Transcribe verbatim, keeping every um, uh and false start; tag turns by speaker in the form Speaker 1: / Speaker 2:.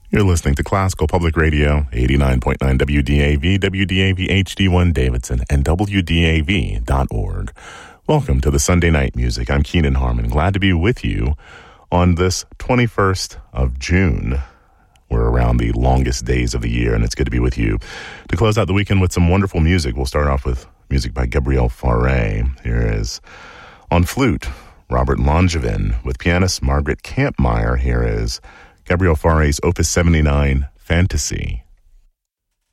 Speaker 1: You're listening to Classical Public Radio, eighty-nine point nine W D A V, W D A V H D one Davidson, and W D A V dot org. Welcome to the Sunday Night Music. I'm Keenan Harmon. Glad to be with you on this twenty-first of June. We're around the longest days of the year, and it's good to be with you. To close out the weekend with some wonderful music, we'll start off with music by Gabriel Fauré. Here is, on flute, Robert Langevin. With pianist Margaret Kampmeyer, here is Gabriel Fauré's Opus seventy-nine, Fantasy.